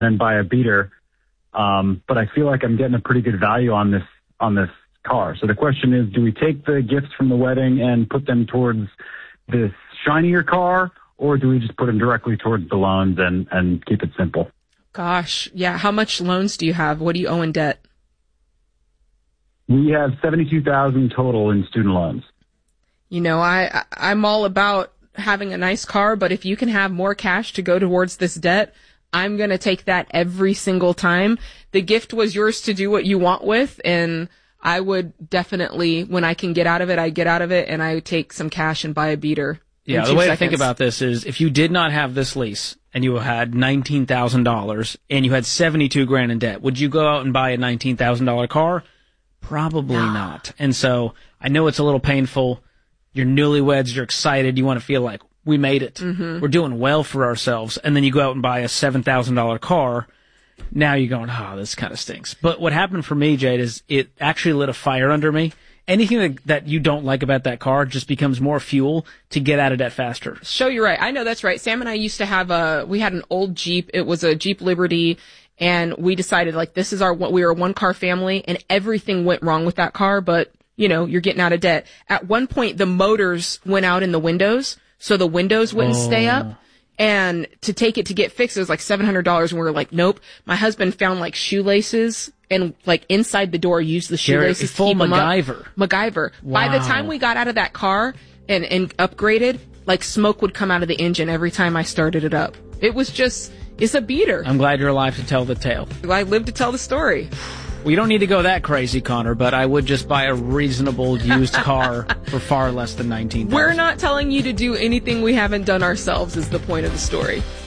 then buy a beater. But I feel like I'm getting a pretty good value on this car. So the question is, do we take the gifts from the wedding and put them towards this shinier car, or do we just put them directly towards the loans and keep it simple? Gosh, yeah. How much loans do you have? What do you owe in debt? We have $72,000 total in student loans. You know, I'm all about having a nice car, but if you can have more cash to go towards this debt, I'm going to take that every single time. The gift was yours to do what you want with, and I would definitely, when I can get out of it, I get out of it, and I take some cash and buy a beater. Yeah, the way to think about this is if you did not have this lease and you had $19,000 and you had $72,000 in debt, would you go out and buy a $19,000 car? Probably not. And so I know it's a little painful. You're newlyweds, you're excited, you want to feel like we made it. Mm-hmm. We're doing well for ourselves. And then you go out and buy a $7,000 car. Now you're going, oh, this kind of stinks. But what happened for me, Jade, is it actually lit a fire under me. Anything that you don't like about that car just becomes more fuel to get out of debt faster. So you're right. I know that's right. Sam and I used to have we had an old Jeep. It was a Jeep Liberty. And we decided, like, this is we were a one-car family, and everything went wrong with that car, but, you know, you're getting out of debt. At one point, the motors went out in the windows, so the windows wouldn't stay up. And to take it to get fixed, it was like $700, and we were like, nope. My husband found, like, shoelaces, and, like, inside the door, used the shoelaces to keep them up. MacGyver. Wow. By the time we got out of that car and upgraded, like, smoke would come out of the engine every time I started it up. It was just... It's a beater. I'm glad you're alive to tell the tale. I live to tell the story. We don't need to go that crazy, Connor, but I would just buy a reasonable used car for far less than $19,000. We're not telling you to do anything we haven't done ourselves is the point of the story.